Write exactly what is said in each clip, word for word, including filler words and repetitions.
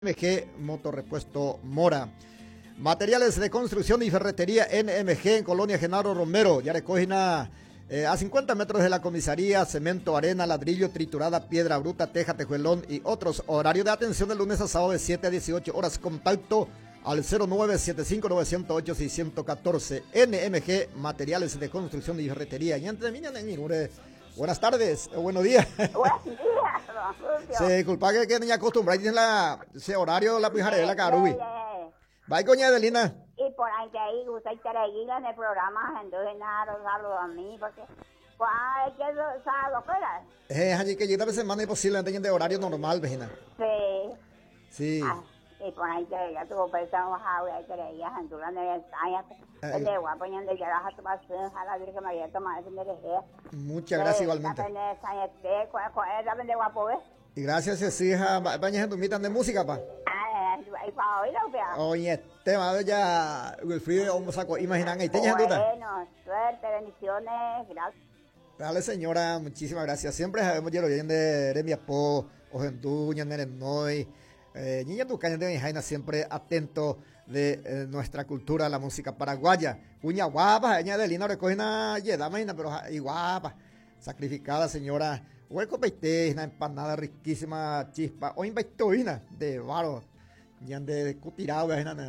M G Motorrepuesto Mora. Materiales de construcción y ferretería N M G en Colonia Genaro Romero. Ya recogen a, eh, a cincuenta metros de la comisaría, cemento, arena, ladrillo, triturada, piedra bruta, teja, tejuelón y otros. Horario de atención de lunes a sábado de siete a dieciocho horas. Contacto al cero nueve siete cinco nueve cero ocho seis uno cuatro. N M G Materiales de construcción y ferretería. Y antes de mí, buenas tardes, o buenos días. Buenos días, don Fulvio. Se disculpa que, que niña acostumbra en la ese horario la pijaré la carubi. Bye, coña Adelina. Y por ahí que ahí usted quiere ir en el programa, entonces nada, los saludo a mí, porque pues hay que saber lo que era. Eh, allí que llega de semana imposible de horario normal, vecina. Sí. Sí. Ah, y por ahí que ya tuvo pensado a ver que ella en tu lana de España, de guapo y de llegar a tu pasión, a la Virgen María tomar ese de Muchas gracias igualmente. De guapo, ¿ves? Y gracias, hija. Bañas en tu mitad de música, pa. Ah, y para oírlo, vea. Oye, tema ya, Wilfrido, vamos a imaginar ahí. ¿Tenías duda? Bueno, suerte, bendiciones, gracias. Dale, señora, muchísimas gracias. Siempre sabemos que lo vienen de mi apo, Ojenduña, Nerenoi, eh, Niña Tucaña de Jaina, siempre atento de eh, nuestra cultura, la música paraguaya. Cuña guapa, Doña Adelina recoge una yeda, imagina, pero y guapa, sacrificada, señora. Hueco peité, una empanada riquísima, chispa, o invaitoina de varo, ya de cutirado,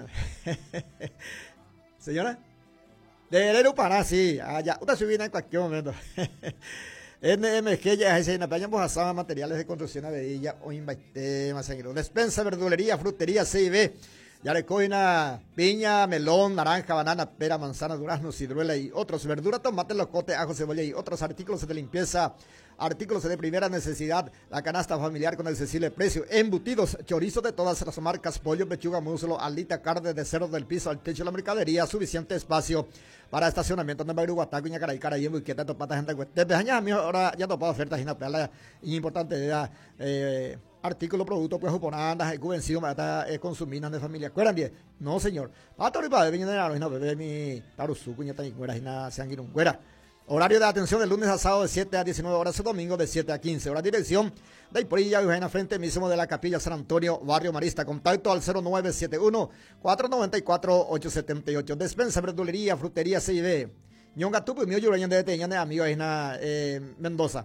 señora. De Herero para sí, allá, usted se viene en cualquier momento. N M G ya es en Apaña Bojasama, materiales de construcción avedilla, o invaité, más sanguíneo. Despensa, verdulería, frutería, C I B. Ya recogen piña, melón, naranja, banana, pera, manzana, durazno, ciruela y otros. Verdura, tomate, locote, ajo, cebolla y otros artículos de limpieza. Artículos de primera necesidad. La canasta familiar con el accesible precio. Embutidos, chorizo de todas las marcas, pollo, pechuga, muslo, alita, carne de cerdo del piso al techo de la mercadería. Suficiente espacio para estacionamiento. No va a ir Guataco, Ñacaray, Carayembo y Quieta, Topata, gente. Desde años a mí ahora ya topado ofertas y una importante edad. Eh, artículo, producto, pues, oponandas, vencido, mata, eh, consuminas de familia. ¿Cueran bien? No, señor. Pato y padre, viene de la no, bebé, mi tarusu, cuñata y cuera, y nada, se han ido un cuera. Horario de atención de lunes a sábado de siete a diecinueve horas, el domingo de siete a quince horas. Dirección de Iporilla, Eugenia, frente mismo de la Capilla San Antonio, Barrio Marista. Contacto al cero nueve siete uno cuatro nueve cuatro ocho siete ocho. Despensa, verdulería, frutería, C I B. Ñonga tupu, mío, yo de teñan de amigo, es eh, Mendoza.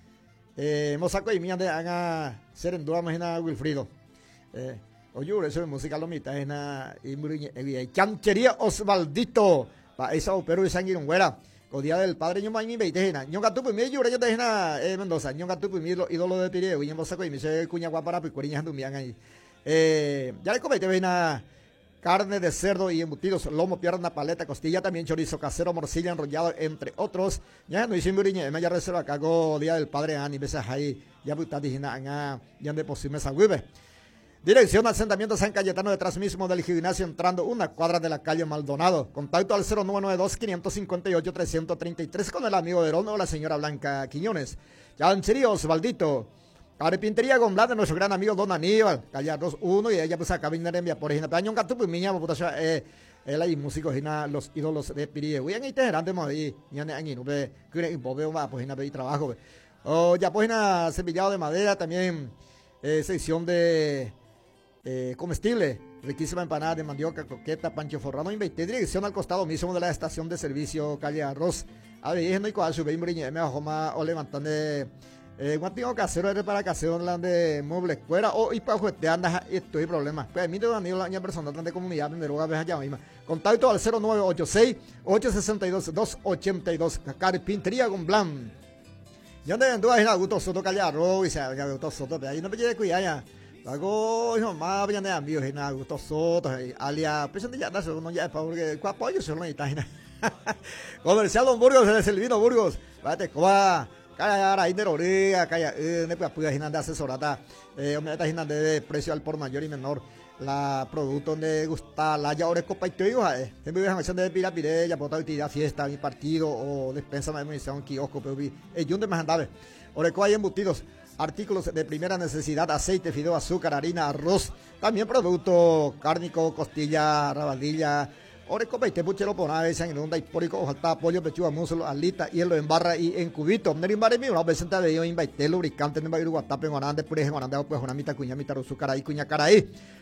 Eh, Mosaco y mía de haga ser en duda, imagina Wilfrido. Eh, oye, eso es música lomita, es na, y chanchería Osvaldito, pa esa opero y sanguinungüera. O día del padre, yo me invité, yo gatupo y mi yo yo te eh Mendoza, yo gatupo y mi ídolo de Pireo, y en Mosaco y me se cuña guapara, pues cuariñas andumian ahí. Eh, ya le comete, ven a carne de cerdo y embutidos, lomo, pierna, paleta, costilla, también chorizo casero, morcilla enrollado, entre otros. Ya no hice muriña, me ya reserva cago día del padre ani, besas ahí, ya puta dijina, ya de posible esa hueve. Dirección asentamiento San Cayetano, detrás mismo del gimnasio, entrando una cuadra de la calle Maldonado. Contacto al cero nueve nueve dos cinco cinco ocho tres tres tres con el amigo de Herón o la señora Blanca Quiñones. Chanchería Osvaldito. Carpintería Gomblán de nuestro gran amigo Don Aníbal, calle Arroz uno, y ella pues acá viene en envía por ejemplo, pero hay un gato pues miña, pues eh, él hay músicos y los ídolos de Pirie, voy a ir teherante más ahí, ya ne año, ve, que un poco más, pues y trabajo, o ya pues una cepillado de madera, también eh, sección de eh, comestible, riquísima empanada de mandioca, croqueta, pancho forrado, invité dirección al costado mismo de la estación de servicio, calle Arroz, a ver, no hay cual sube, me bajó más, o levantando de Eh, guantigo casero es para casero de muebles fuera o y para juguete anda esto hay problema. Pues mi Danilo la persona de comunidad de droga veja ya misma. Contacto al cero nueve ocho seis ocho seis dos dos ocho dos. Carpintería Gomblán. Ya te ando ahí Augusto Soto Callarro y se Augusto Soto, pero ahí no me quiere cuidar ya. Luego hijo más bien de amigos en Augusto Soto, alia, pues ya da uno ya porque apoyo se lo necesita. Comercial Don Burgos, el Silvino Burgos. Vate coa. Calla ahora ahí de oreja, calla, eh, ne pues puya de asesorata, eh, me está ginando de precio al por mayor y menor, la producto donde gusta la ya orejo pa y te digo, eh, siempre voy a hacer de pirapire, ya por tal actividad, fiesta, mi partido o despensa de munición, kiosco, pero vi, eh, yo me andaba, orejo hay embutidos, artículos de primera necesidad, aceite, fideo, azúcar, harina, arroz, también producto cárnico, costilla, rabadilla, Ore copaite puchero por una vez en un daipórico, falta pollo, pechuga, muslo, alita, hielo en barra y en cubito. Neri mare mi, una vez en tabello, invaité lubricante, en bairo guatape, en guanande, puré, en guanande, pues una mitad cuña, mitad rusu, caray, cuña, caray.